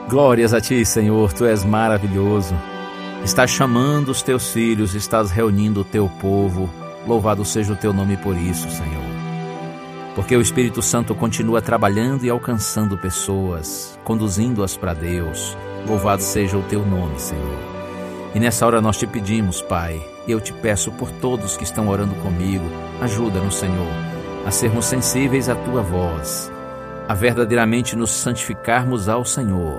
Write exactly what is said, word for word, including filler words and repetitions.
Glórias a Ti, Senhor, Tu és maravilhoso. Estás chamando os Teus filhos, estás reunindo o Teu povo. Louvado seja o Teu nome por isso, Senhor. Porque o Espírito Santo continua trabalhando e alcançando pessoas, conduzindo-as para Deus. Louvado seja o Teu nome, Senhor. E nessa hora nós Te pedimos, Pai, e eu Te peço por todos que estão orando comigo, ajuda-nos, Senhor, a sermos sensíveis à Tua voz, a verdadeiramente nos santificarmos ao Senhor,